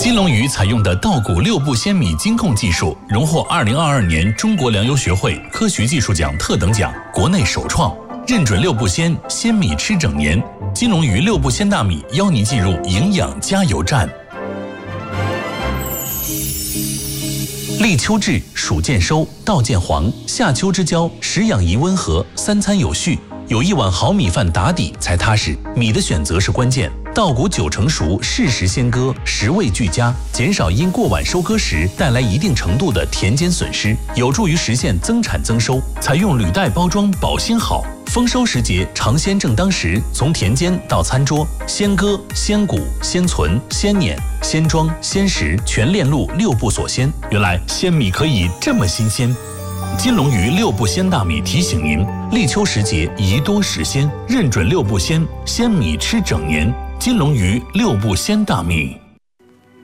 金龙鱼采用的稻谷6步鲜米精控技术，荣获2022年中国粮油学会科学技术奖特等奖，国内首创，认准6步鲜，鲜米吃整年。金龙鱼6步鲜大米邀您进入营养加油站。立秋至，暑渐收，稻渐黄，夏秋之交，食养宜温和，三餐有序，有一碗好米饭打底才踏实。米的选择是关键，稻谷9成熟，适时先割，食味俱佳，减少因过晚收割时带来一定程度的田间损失，有助于实现增产增收。采用铝袋包装，保鲜好。丰收时节，尝鲜正当时，从田间到餐桌，鲜割、鲜谷、鲜存、鲜碾、鲜装、鲜食，全链路6步锁鲜。原来鲜米可以这么新鲜。金龙鱼6步鲜大米提醒您：立秋时节宜多食鲜，认准6步鲜，鲜米吃整年。金龙鱼6步鲜大米。